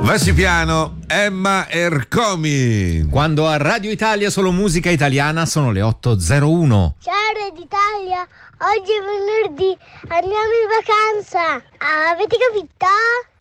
Vassi piano, Emma Ercomi. Quando a Radio Italia solo musica italiana sono le 8:01. Ciao Radio Italia, oggi è venerdì, andiamo in vacanza. Avete capito?